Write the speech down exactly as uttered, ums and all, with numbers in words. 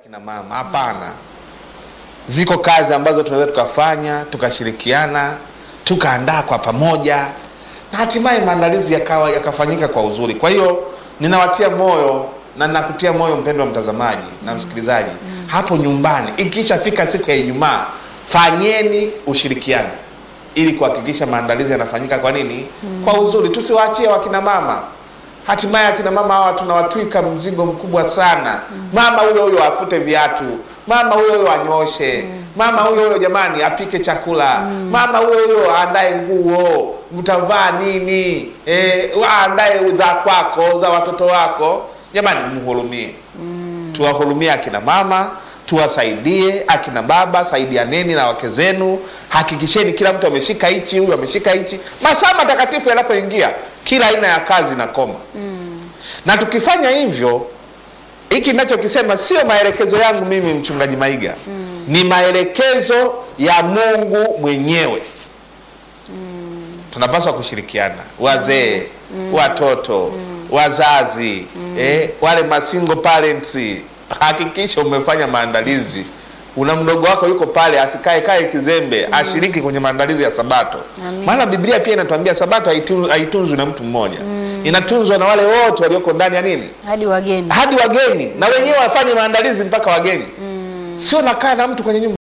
Kina mama hapana. Ziko kazi ambazo tunaweza tukafanya, tukashirikiana, tukaandaa kwa pamoja na hatimaye maandalizi yakawa yakafanyika kwa uzuri. Kwa hiyo ninawatia moyo na nakutia moyo mpendwa mtazamaji na msikilizaji, mm. hapo nyumbani ikishafika siku ya Ijumaa, fanyeni ushirikiano ili kuhakikisha maandalizi yanafanyika kwa nini? Mm. Kwa uzuri. Tusiwaachie wakina mama. Hatimaye akina mama hawa tunawatwika mzigo mkubwa sana. Mm. Mama huyo huyo afute viatu, mama huyo huyo anyoshe, mm. mama huyo huyo jamani apike chakula, mm. mama huyo huyo aandae nguo, mtavaa nini, eh aandae za kwako, za watoto wako. Jamani mhurumie. Mm. Tuwahurumie akina mama, tuwasaidie akina baba, saidianeni na wake zenu. Hakikisheni kila mtu ameshika hichi, huyu ameshika hichi. Masaa matakatifu yanapoingia, kila aina ya kazi na koma. Mm. Na tukifanya hivyo, hiki ninachokisema sio maelekezo yangu mimi mchungaji Maiga. Mm. Ni maelekezo ya Mungu mwenyewe. Mm. Tunapaswa kushirikiana, wazee, mm. watoto, mm. wazazi, mm. eh, wale masingle parents. Hakikisha umefanya maandalizi. Una mdogo wako yuko pale, asikae kae kizembe, mm. ashiriki kwenye maandalizi ya Sabato. Maana Biblia pia inatuambia Sabato haitunzwi na mtu mmoja. Mm. Inatunzwa na wale wote walioko ndani ya nini? Hadi wageni. Hadi wageni. Na wenyewe wafanye maandalizi mpaka wageni. Mm. Sio nakaa na mtu kwenye nyumba